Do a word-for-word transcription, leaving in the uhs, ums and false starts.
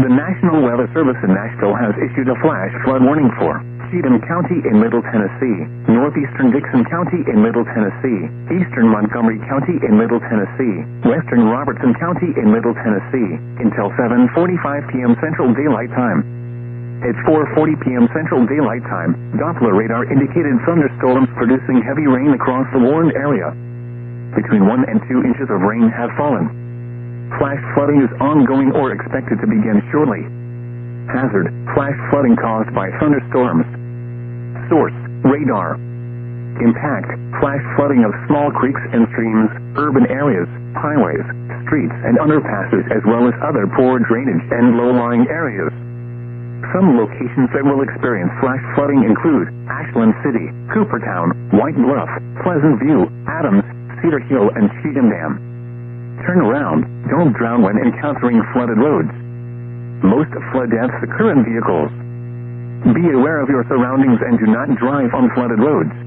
The National Weather Service in Nashville has issued a flash flood warning for Cheatham County in Middle Tennessee, northeastern Dixon County in Middle Tennessee, eastern Montgomery County in Middle Tennessee, western Robertson County in Middle Tennessee, until seven forty-five p.m. Central Daylight Time. At four forty p.m. Central Daylight Time, Doppler radar indicated thunderstorms producing heavy rain across the warned area. Between one and two inches of rain have fallen. Flash flooding is ongoing or expected to begin shortly. Hazard: flash flooding caused by thunderstorms. Source: radar. Impact: flash flooding of small creeks and streams, urban areas, highways, streets, and underpasses, as well as other poor drainage and low-lying areas. Some locations that will experience flash flooding include Ashland City, Coopertown, White Bluff, Pleasant View, Adams, Cedar Hill, and Cheatham Dam. Turn around. Don't drown when encountering flooded roads. Most flood deaths occur in vehicles. Be aware of your surroundings and do not drive on flooded roads.